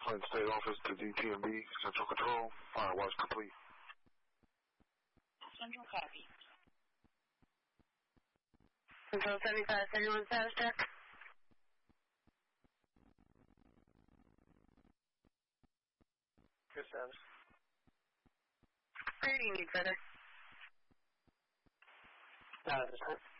Flint State Office to DTMB, Central Control, fire watch complete. Central copy. Control 7531 status check. Good status. Where do you need further? Not at this time.